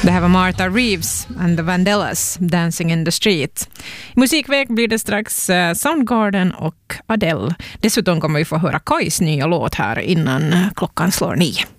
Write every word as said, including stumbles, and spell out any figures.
Det här var Martha Reeves and the Vandellas, Dancing in the Street. I musikväg blir det strax uh, Soundgarden och Adele. Dessutom kommer vi få höra Kajs nya låt här innan klockan slår nio.